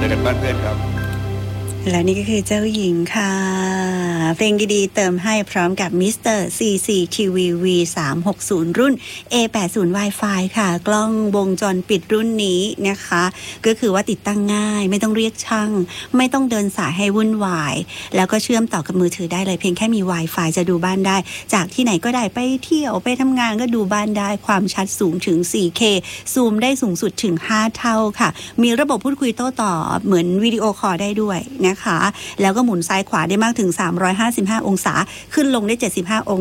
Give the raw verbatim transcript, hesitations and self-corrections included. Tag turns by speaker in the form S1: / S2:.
S1: อกันบ้านเพื่อนครับ
S2: และนี่ก็คือเจ้าหญิงค่ะเพลงดีๆเติมให้พร้อมกับมิสเตอร์ ซี ซี ที วี วี สามหกศูนย์ รุ่น เอ แปดสิบ Wi-Fi ค่ะกล้องวงจรปิดรุ่นนี้นะคะก็คือว่าติดตั้งง่ายไม่ต้องเรียกช่างไม่ต้องเดินสายให้วุ่นวายแล้วก็เชื่อมต่อกับมือถือได้เลยเพียงแค่มี Wi-Fi จะดูบ้านได้จากที่ไหนก็ได้ไปเที่ยวไปทำงานก็ดูบ้านได้ความชัดสูงถึง โฟร์เค ซูมได้สูงสุดถึงห้าเท่าค่ะมีระบบพูดคุยโต้ตอบเหมือนวิดีโอคอลได้ด้วยนะคะแล้วก็หมุนซ้ายขวาได้มากถึงสามร้อยห้าสิบห้าองศาขึ้นลงได้เจ็ดสิบห้าองศา